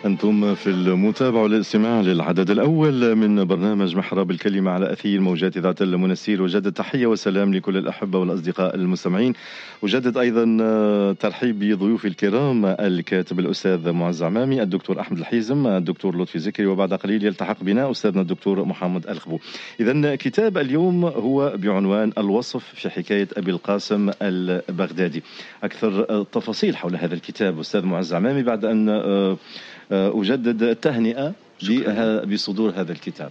أنتم في المتابعة والاستماع للعدد الأول من برنامج محراب الكلمة على أثير موجات إذاعة المنستير. وجدد تحية وسلام لكل الأحبة والأصدقاء المستمعين. وجدد أيضا ترحيب بضيوفي الكرام، الكاتب الأستاذ معز عمامي، الدكتور أحمد الحيزم، الدكتور لطفي زكري، وبعد قليل يلتحق بنا أستاذنا الدكتور محمد الخبو. إذن كتاب اليوم هو بعنوان الوصف في حكاية أبي القاسم البغدادي. أكثر تفاصيل حول هذا الكتاب أستاذ معز عمامي بعد أن أجدد التهنئة بصدور هذا الكتاب.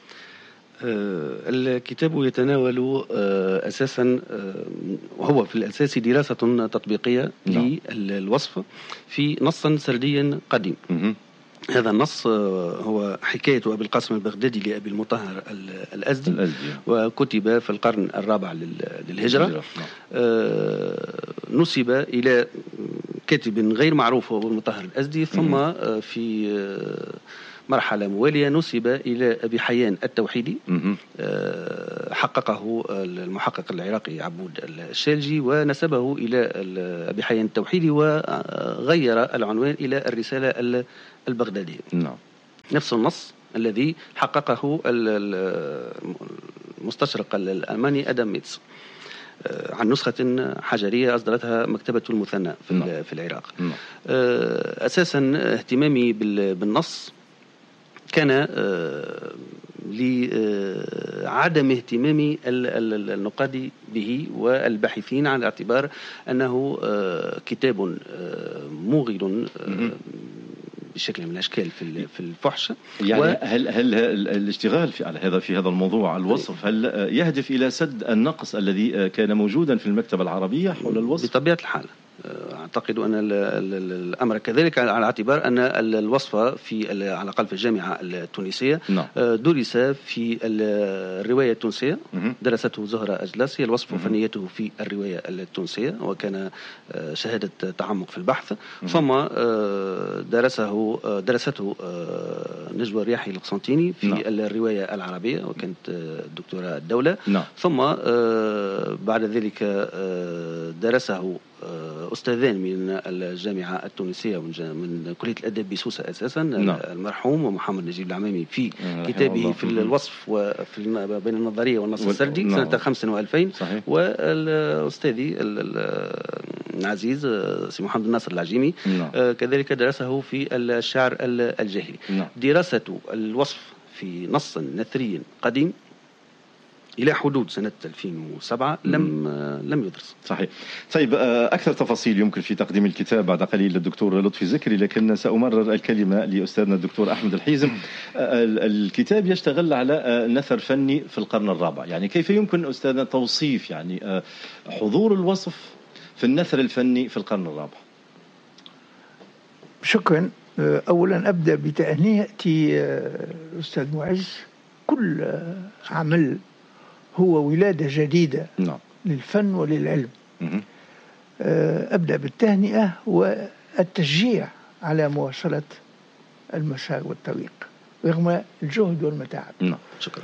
الكتاب يتناول أساسا هو في الأساس دراسة تطبيقية للوصف في نص سردي قديم. هذا النص هو حكاية أبي القاسم البغدادي لأبي المطهر الأزدي، وكتب في القرن الرابع للهجرة. نسب إلى كاتب غير معروف هو أبو المطهر الأزدي، ثم في مرحلة موالية نسب إلى أبي حيان التوحيدي، حققه المحقق العراقي عبود الشالجي، ونسبه إلى أبي حيان التوحيدي وغير العنوان إلى الرسالة البغدادية. نفس النص الذي حققه المستشرق الألماني أدم ميتس عن نسخة حجرية أصدرتها مكتبة المثنى في العراق. أساسا اهتمامي بالنص كان لعدم اهتمام النقاد به والباحثين على اعتبار أنه كتاب موغل بشكل من الأشكال في الفحش. يعني هل الاشتغال في هذا الموضوع الوصف هل يهدف إلى سد النقص الذي كان موجودا في المكتبة العربية حول الوصف؟ بطبيعة الحال أعتقد أن الأمر كذلك، على اعتبار أن الوصف على الأقل في الجامعة التونسية درس في الرواية التونسية، درسته زهرة أجلاس، هي الوصف وفنيته في الرواية التونسية، وكان شهادة تعمق في البحث. ثم درسته نجوى الرياحي القسنطيني في الرواية العربية، وكانت دكتوراه الدولة. ثم بعد ذلك درسه أستاذان من الجامعة التونسية من كلية الأدب بسوسة أساسا، المرحوم ومحمد نجيب العمامي في كتابه في الوصف وفي بين النظرية والنص السردي سنة 2005 و2000، والأستاذي العزيز سي محمد الناصر العجيمي كذلك درسه في الشعر الجاهلي. دراسة الوصف في نص نثري قديم إلى حدود سنة 2007 لم يدرس. صحيح. طيب، أكثر تفاصيل يمكن في تقديم الكتاب بعد قليل للدكتور لطفي زكري، لكن سأمرر الكلمة لأستاذنا الدكتور أحمد الحيزم. الكتاب يشتغل على نثر فني في القرن الرابع، يعني كيف يمكن أستاذنا توصيف يعني حضور الوصف في النثر الفني في القرن الرابع؟ شكرا. أولا أبدأ بتهنئتي أستاذ معز. كل عمل هو ولادة جديدة للفن وللعلم. أبدأ بالتهنئة والتشجيع على مواصلة المسار والطريق رغم الجهد والمتاعب. شكرا.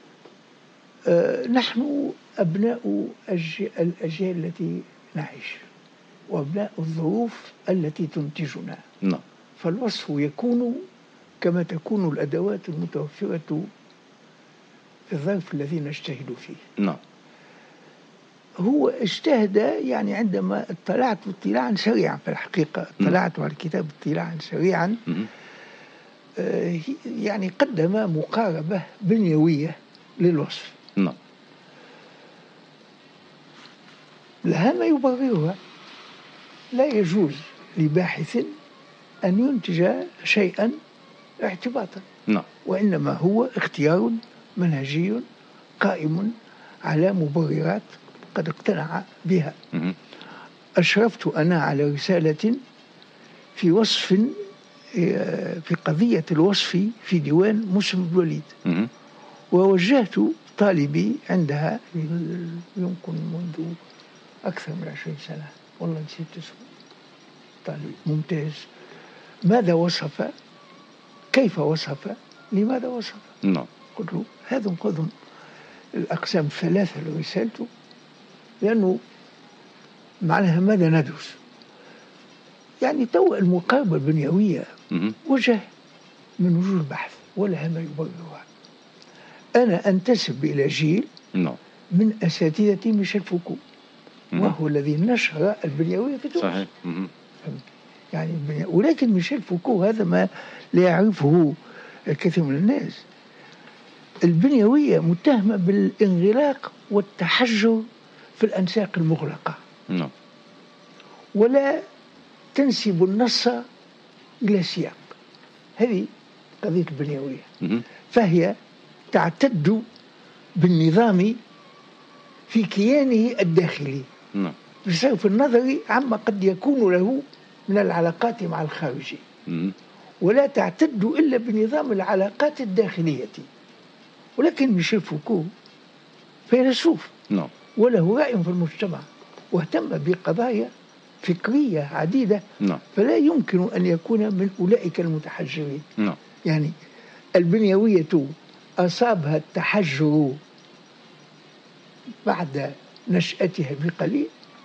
نحن أبناء الأجيال التي نعيش وأبناء الظروف التي تنتجنا. فالوصف يكون كما تكون الأدوات المتوفرة في الظرف الذي نجتهد فيه. هو اجتهد يعني عندما اطلعت اطلاعا سريعا، في الحقيقة اطلعت على الكتاب اطلاعا سريعا. يعني قدم مقاربة بنيوية للوصف لها ما يبررها. لا يجوز لباحث أن ينتج شيئا اعتباطا، وإنما هو اختيار منهجي قائم على مبررات قد اقتنع بها. أشرفت أنا على رسالة في وصف في قضية الوصف في ديوان مسلم بن الوليد، ووجهت طالبي عندها يمكن منذ أكثر من 20 سنة، والله نسيت اسمه، طالب ممتاز. ماذا وصف؟ كيف وصف؟ لماذا وصف؟ قلت له هذا قدم الأقسام الثلاثة اللي رسالته، لأنه معناها ماذا ندرس؟ يعني تو المقاربة البنيوية وجه من وجوه البحث ولا ما يبررها. أنا أنتسب إلى جيل من أساتذة ميشيل فوكو، وهو الذي نشر البنيوية في تونس. صحيح. يعني ولكن ميشيل فوكو هذا ما لا يعرفه الكثير من الناس. البنيوية متهمة بالانغلاق والتحجر في الأنساق المغلقة، ولا تنسب النص إلى سياق. هذه قضية البنيوية، فهي تعتد بالنظام في كيانه الداخلي بصرف النظر عما قد يكون له من العلاقات مع الخارج، ولا تعتد إلا بنظام العلاقات الداخلية. ولكن ميشيل فوكو فيلسوف وله رأي في المجتمع واهتم بقضايا فكرية عديدة، فلا يمكن أن يكون من أولئك المتحجرين. يعني البنيوية أصابها التحجر بعد نشأتها بقليل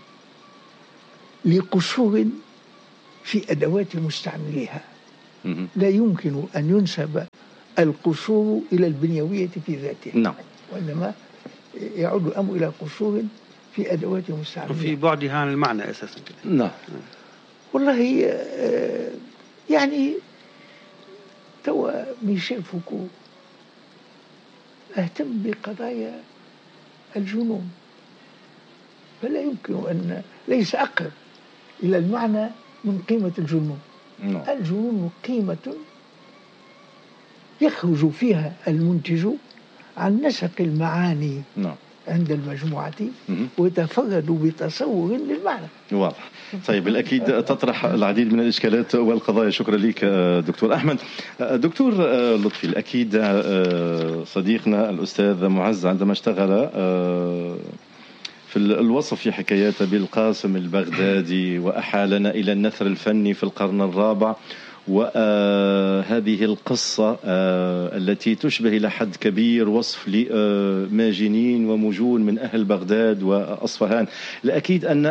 لقصور في أدوات مستعمليها. لا يمكن أن ينسب القصور إلى البنيوية في ذاتها، وإنما يعود الأمر إلى قصور في أدوات مستعمليها وفي بعدها عن المعنى أساسا. والله يعني توا ميشيل فوكو اهتم بقضايا الجنون، فلا يمكن أن ليس أقرب إلى المعنى من قيمة الجنون. الجنون قيمة يخرج فيها المنتج عن نسق المعاني عند المجموعة ويتفرد بتصور للمعنى. واضح. طيب بالأكيد تطرح العديد من الإشكالات والقضايا. شكرا لك دكتور أحمد. دكتور لطفي، الأكيد صديقنا الأستاذ معز عندما اشتغل في الوصف في حكاياته بالقاسم البغدادي وأحالنا إلى النثر الفني في القرن الرابع، وهذه القصة التي تشبه إلى حد كبير وصف لماجنين ومجون من أهل بغداد وأصفهان. الأكيد أن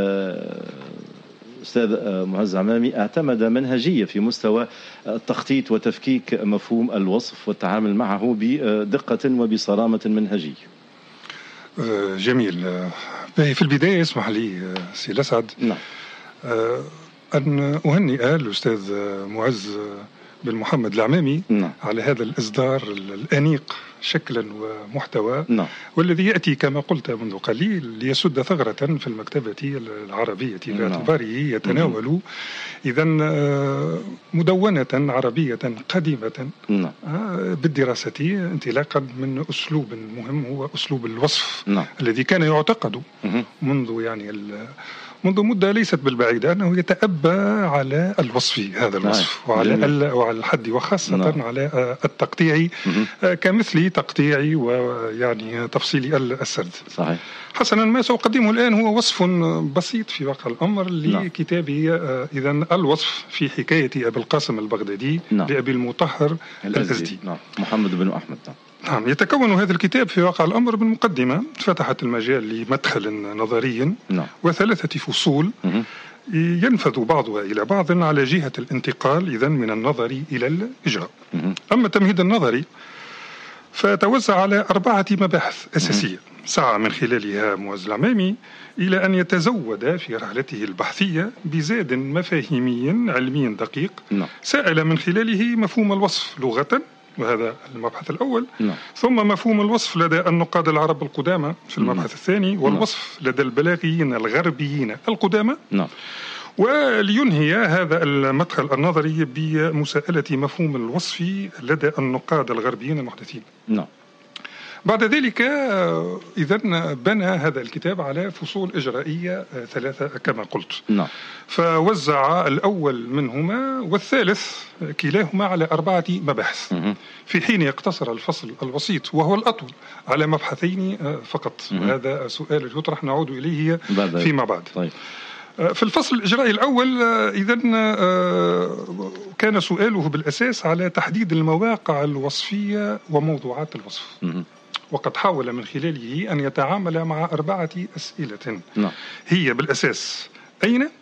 الأستاذ معز عمامي اعتمد منهجية في مستوى التخطيط وتفكيك مفهوم الوصف والتعامل معه بدقة وبصرامة منهجية. جميل. في البداية اسمح لي سي الأسعد أن أهنئ الأستاذ معز بن محمد العمامي على هذا الإصدار الأنيق شكلا ومحتوى، والذي يأتي كما قلت منذ قليل ليسد ثغرة في المكتبة العربية باعتباره يتناول إذن مدونة عربية قديمة بالدراسة انطلاقا من أسلوب مهم هو أسلوب الوصف الذي كان يعتقد منذ مدة ليست بالبعيدة أنه يتأبى على الوصف، هذا الوصف وعلى الحد وخاصة على التقطيع كمثل تقطيع ويعني تفصيل السرد. صحيح. حسنا، ما سأقدمه الآن هو وصف بسيط في واقع الأمر لكتابه إذن الوصف في حكاية أبي القاسم البغدادي لأبي المطهر الأزدي. محمد بن أحمد. نعم. يتكون هذا الكتاب في واقع الأمر من مقدمة فتحت المجال لمدخل نظري وثلاثة فصول ينفذ بعضها إلى بعض على جهة الانتقال إذن من النظر إلى الإجراء. أما التمهيد النظري فتوزع على 4 مباحث أساسية سعى من خلالها معز العمامي إلى أن يتزود في رحلته البحثية بزاد مفاهيمي علمي دقيق سائل من خلاله مفهوم الوصف لغة، وهذا المبحث الأول، ثم مفهوم الوصف لدى النقاد العرب القدامى في المبحث الثاني، والوصف لدى البلاغيين الغربيين القدامى، ولينهي هذا المدخل النظري بمساءلة مفهوم الوصف لدى النقاد الغربيين المحدثين. بعد ذلك إذن بنى هذا الكتاب على فصول إجرائية 3 كما قلت. فوزع الأول منهما والثالث كلاهما على 4 مباحث، في حين يقتصر الفصل الوسيط وهو الأطول على 2 مبحثين فقط. هذا سؤال يطرح نعود إليه فيما بعد. طيب. في الفصل الإجرائي الأول إذن كان سؤاله بالأساس على تحديد المواقع الوصفية وموضوعات الوصف، وقد حاول من خلاله أن يتعامل مع 4 أسئلة هي بالأساس: أين؟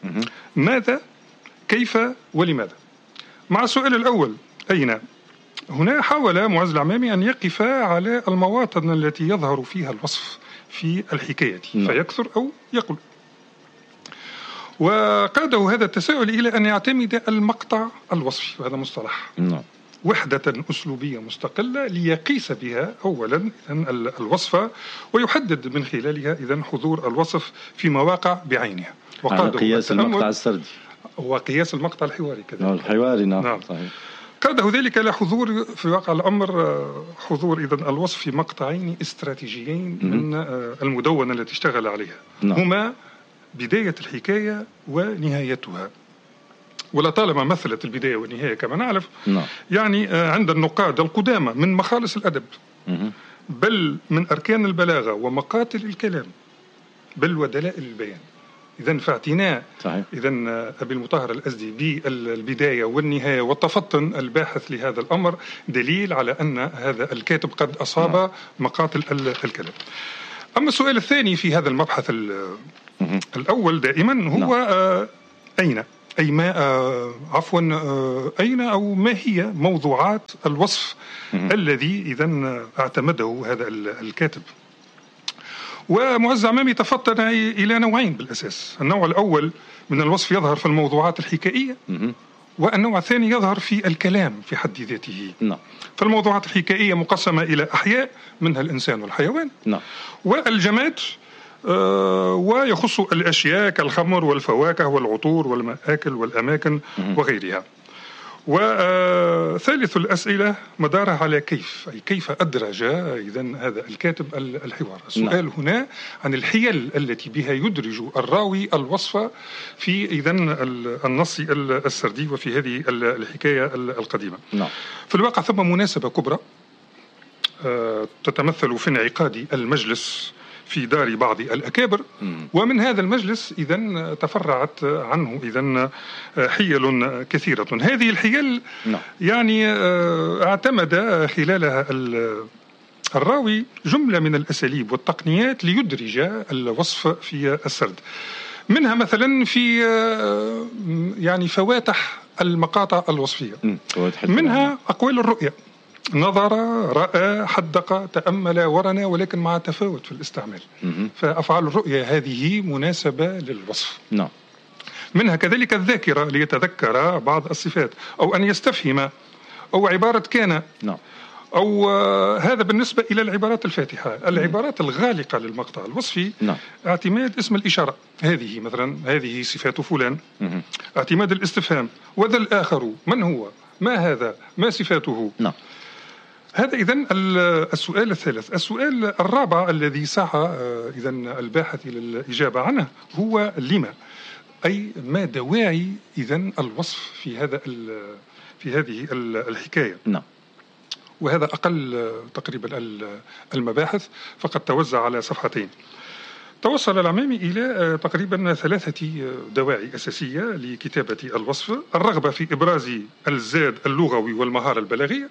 ماذا، كيف، ولماذا. مع السؤال الأول أين، هنا حاول معز العمامي أن يقف على المواطن التي يظهر فيها الوصف في الحكاية فيكثر أو يقل، وقاده هذا التساؤل إلى أن يعتمد المقطع الوصفي، وهذا مصطلح وحدة أسلوبية مستقلة ليقيس بها أولا الوصفة ويحدد من خلالها إذن حضور الوصف في مواقع بعينها. وقاده قياس المقطع السردي وقياس المقطع الحواري كذلك. الحواري نعم صحيح. قاده ذلك إلى حضور في واقع الأمر حضور إذن الوصف في مقطعين استراتيجيين من المدونة التي اشتغل عليها هما بداية الحكاية ونهايتها. ولطالما مثلت البداية والنهاية كما نعرف يعني عند النقاد القدامى من مخالص الأدب بل من أركان البلاغة ومقاتل الكلام بل ودلائل البيان. إذن فاعتناء إذن أبي المطهر الأزدي بالبداية والنهاية والتفطن الباحث لهذا الأمر دليل على أن هذا الكاتب قد أصاب مقاتل الكلام. أما السؤال الثاني في هذا المبحث الأول دائما هو أين، أي ما أين أو ما هي موضوعات الوصف الذي إذن اعتمده هذا الكاتب. ومعز العمامي تفطن إلى نوعين بالأساس. النوع الأول من الوصف يظهر في الموضوعات الحكائية والنوع الثاني يظهر في الكلام في حد ذاته. فالموضوعات الحكائية مقسمة إلى أحياء منها الإنسان والحيوان والجماد ويخص الأشياء كالخمر والفواكه والعطور والمآكل والأماكن وغيرها. وثالث الأسئلة مدارها على كيف، أي كيف أدرج إذن هذا الكاتب الحوار. السؤال هنا عن الحيل التي بها يدرج الراوي الوصف في إذن النص السردي وفي هذه الحكاية القديمة. في الواقع ثم مناسبة كبرى تتمثل في انعقاد المجلس في دار بعض الأكابر ومن هذا المجلس إذن تفرعت عنه إذن حيل كثيرة. هذه الحيل يعني اعتمد خلالها الراوي جملة من الأساليب والتقنيات ليدرج الوصف في السرد. منها مثلا في يعني فواتح المقاطع الوصفية، منها أقوال الرؤية، نظر، رأى، حدق، تأمل، ورنا، ولكن مع تفاوت في الاستعمال. فأفعال الرؤية هذه مناسبة للوصف. منها كذلك الذاكرة ليتذكر بعض الصفات أو أن يستفهم، أو عبارة كان، أو هذا بالنسبة إلى العبارات الفاتحة. العبارات الغالقة للمقطع الوصفي اعتماد اسم الإشارة، هذه مثلا هذه صفات فلان. اعتماد الاستفهام، وذا الآخر من هو، ما هذا، ما صفاته. هذا إذن السؤال الثالث. السؤال الرابع الذي سعى إذن الباحث إلى الإجابة عنه هو لما، أي ما دواعي إذن الوصف في هذه الحكاية. وهذا أقل تقريبا المباحث، فقد توزع على صفحتين. توصل العمامي إلى تقريبا 3 دواعي أساسية لكتابة الوصف: الرغبة في إبراز الزاد اللغوي والمهارة البلاغية،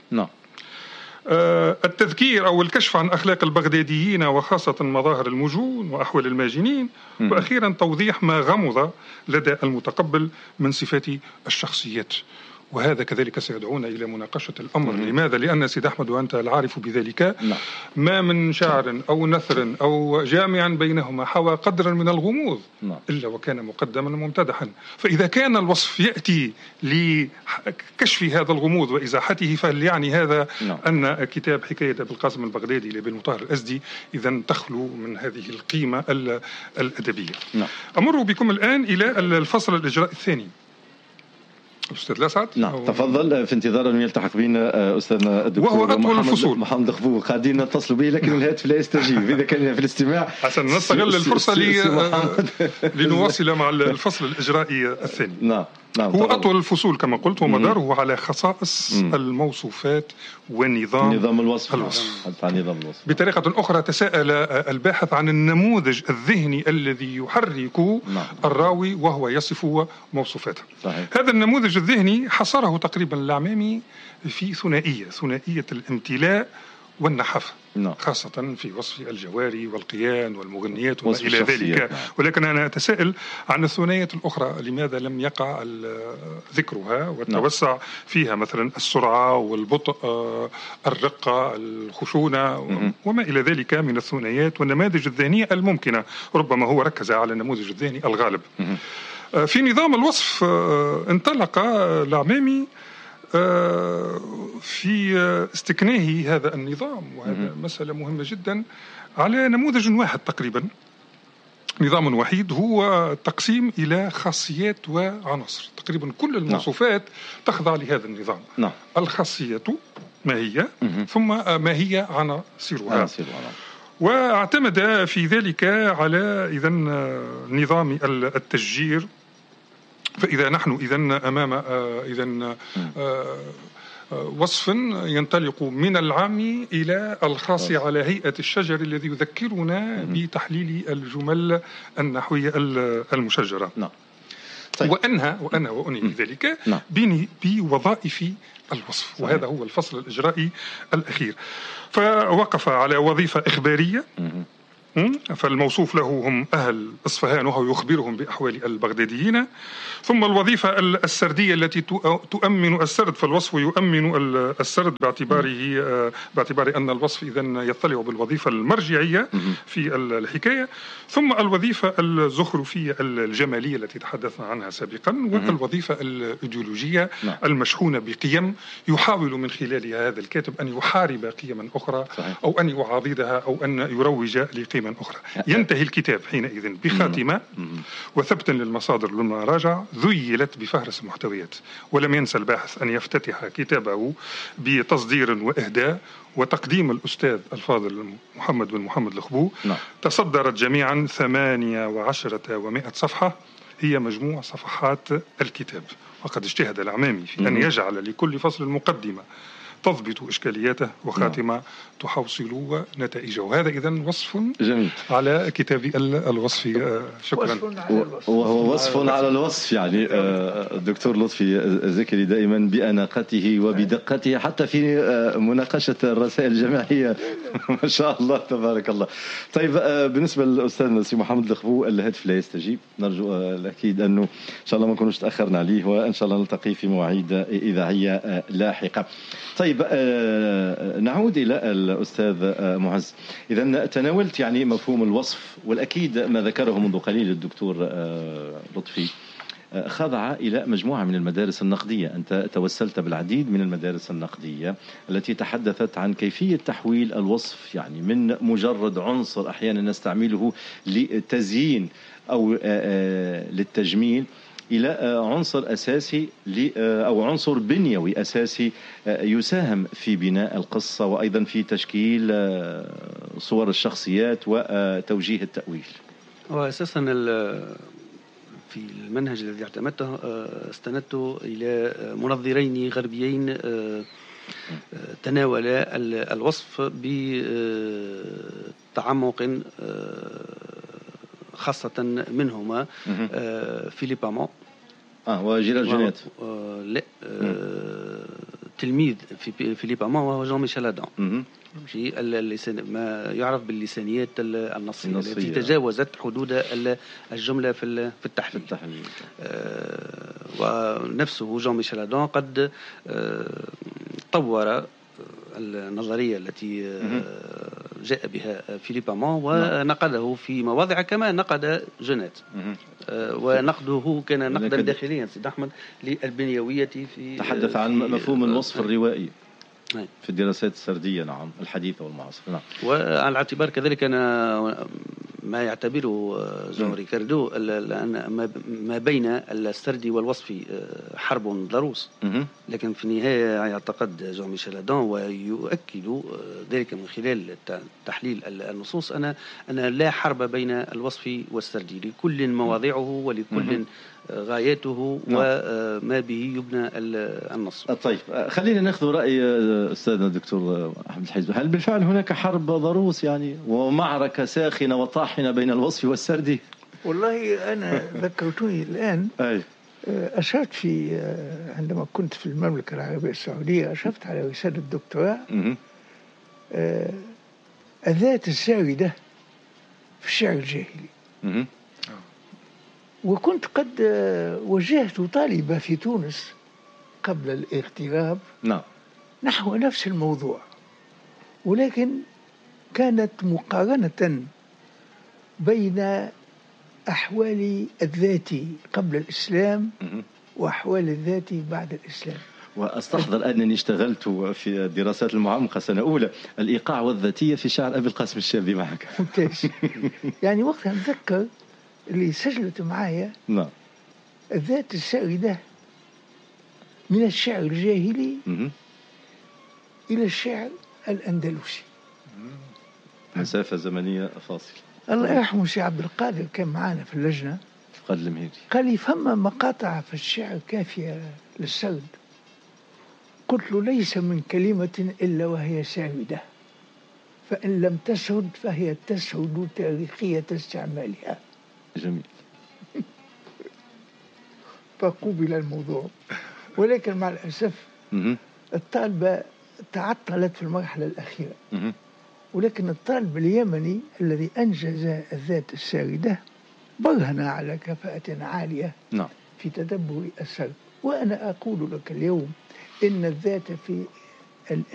التذكير أو الكشف عن أخلاق البغداديين وخاصة مظاهر المجون وأحوال الماجنين، وأخيرا توضيح ما غمض لدى المتقبل من صفات الشخصيات. وهذا كذلك سيدعونا إلى مناقشة الأمر. لماذا؟ لأن سيد أحمد وأنت العارف بذلك ما من شعر أو نثر أو جامع بينهما حوى قدرا من الغموض إلا وكان مقدما ممتدحا. فإذا كان الوصف يأتي لكشف هذا الغموض وإزاحته، فليعني هذا أن كتاب حكاية أبي القاسم البغدادي لأبي المطهر الأزدي إذن تخلو من هذه القيمة الأدبية. أمر بكم الآن إلى الفصل الإجراء الثاني. أستاذ الأسعد. تفضل، في انتظار أن يلتحق بنا أستاذنا الدكتور محمد دغفور. قاعدين نتصل به لكن الهاتف لا يستجيب. إذا كان في الاستماع عشان نستغل الفرصة لنواصل مع الفصل الإجرائي الثاني. هو أطول الفصول كما قلت، ومداره على خصائص الموصوفات ونظام الوصف. بطريقة أخرى تساءل الباحث عن النموذج الذهني الذي يحرك الراوي وهو يصف موصوفاته. هذا النموذج الذهني حصره تقريبا العمامي في ثنائية الامتلاء والنحافة، خاصة في وصف الجواري والقيان والمغنيات وما إلى ذلك. ولكن أنا أتساءل عن الثنائيات الأخرى، لماذا لم يقع ذكرها والتوسع فيها، مثلا السرعة والبطء، الرقة، الخشونة وما إلى ذلك من الثنائيات والنماذج الذهنية الممكنة. ربما هو ركز على النموذج الذهني الغالب. في نظام الوصف انطلق العمامي في استكناه هذا النظام، وهذا مسألة مهمة جدا، على نموذج واحد تقريبا، نظام وحيد، هو تقسيم إلى خاصيات وعناصر. تقريبا كل الموصوفات تخضع لهذا النظام. الخاصية ما هي، ثم ما هي عناصرها. واعتمد في ذلك على نظام التشجير. فإذا نحن أمام وصف ينطلق من العام إلى الخاص على هيئة الشجر الذي يذكرنا بتحليل الجمل النحوية المشجرة. طيب. وأنهي بذلك بوظائف الوصف، وهذا هو الفصل الإجرائي الأخير. فوقف على وظيفة إخبارية، فالموصوف له هم أهل إصفهان وهو يخبرهم بأحوال البغداديين. ثم الوظيفة السردية التي تؤمن السرد، فالوصف يؤمن السرد باعتبار أن الوصف إذن يطلع بالوظيفة المرجعية في الحكاية. ثم الوظيفة الزخرفية الجمالية التي تحدثنا عنها سابقا، والوظيفة الإيديولوجية المشحونة بقيم يحاول من خلالها هذا الكاتب أن يحارب قيما أخرى، أو أن يعاضدها، أو أن يروج لقيم أخرى. ينتهي الكتاب حينئذ بخاتمة وثبتا للمصادر للمراجع ذيلت بفهرس المحتويات. ولم ينسى الباحث أن يفتتح كتابه بتصدير وإهداء وتقديم الأستاذ الفاضل محمد بن محمد الخبو. تصدرت جميعا 18 صفحة، هي مجموع صفحات الكتاب. وقد اجتهد العمامي في أن يجعل لكل فصل مقدمة تضبط إشكالياته وخاتمة تحوصل نتائجه. وهذا إذن وصف جميل على كتاب الوصف. شكرا. وهو وصف على الوصف. يعني الدكتور لطفي الزكري دائما بأناقته وبدقته حتى في مناقشة الرسائل الجماعية. ما شاء الله تبارك الله. طيب، بالنسبة للأستاذ سي محمد الخبو، الهاتف لا يستجيب. نرجو الأكيد أنه إن شاء الله ما نكونش تأخرنا عليه، وإن شاء الله نلتقي في مواعيد إذاعية لاحقة. طيب، نعود إلى الأستاذ معز. إذا تناولت يعني مفهوم الوصف، والأكيد ما ذكره منذ قليل الدكتور لطفي خضع إلى مجموعة من المدارس النقدية. أنت توسلت بالعديد من المدارس النقدية التي تحدثت عن كيفية تحويل الوصف، يعني من مجرد عنصر أحيانا نستعمله لتزيين أو للتجميل، إلى عنصر أساسي أو عنصر بنيوي أساسي يساهم في بناء القصة، وأيضا في تشكيل صور الشخصيات وتوجيه التأويل. وأساسا في المنهج الذي اعتمدته استندت إلى منظرين غربيين تناولا الوصف بتعمق، خاصة منهما فيليب أمون وجيرال جونيت. لا، تلميذ في فيليب أمون وهو جون ميشيل أدان، في ما يعرف باللسانيات النصية التي تجاوزت حدود الجملة في التحليل. ونفسه جون ميشيل أدان قد طور النظرية التي جاء بها فيليب أمون ونقده في مواضع كما نقد جونيت. ونقده كان نقدا داخليا سيد أحمد للبنيوية. في تحدث عن مفهوم الوصف الروائي في الدراسات السردية، نعم، الحديثة والمعاصرة. نعم. وعلى اعتبار كذلك أنا ما يعتبره جون ريكاردو أن ما بين السرد والوصف حرب ضروس، لكن في النهاية يعتقد جون ميشيل أدان ويؤكد ذلك من خلال تحليل النصوص أن لا حرب بين الوصف والسرد، لكل مواضعه ولكل غاياته وما به يبنى النص. طيب، خلينا ناخذ رأي أستاذنا الدكتور أحمد الحزب. هل بالفعل هناك حرب ضروس يعني ومعركة ساخنة وطاحنة بين الوصف والسرد؟ والله أنا ذكرتني الآن. أشرت عندما كنت في المملكة العربية السعودية أشرفت على رسالة الدكتوراه الذات الساردة في الشعر الجاهلي. وكنت قد وجهت طالبة في تونس قبل الاغتراب نحو نفس الموضوع، ولكن كانت مقارنة بين أحوال الذات قبل الإسلام وأحوال الذات بعد الإسلام. وأستحضر أنني اشتغلت في الدراسات المعمقة سنة أولى الإيقاع والذاتية في شعر أبي القاسم الشابي معك. ممتاز. يعني وقتها نتذكر اللي سجلت معايا الذات الساردة من الشعر الجاهلي إلى الشعر الأندلسي. مسافة زمنية فاصلة. الله يرحمه سي عبد القادر كان معانا في اللجنة، قال لي فما مقاطع في الشعر كافية للسرد. قلت له ليس من كلمة إلا وهي ساردة، فإن لم تسرد فهي تسرد تاريخية استعمالها. جميل. فقوبل الموضوع، ولكن مع الأسف الطالبة تعطلت في المرحلة الأخيرة. ولكن الطالب اليمني الذي أنجز الذات الساردة برهن على كفاءة عالية في تدبر السرد. وأنا أقول لك اليوم إن الذات في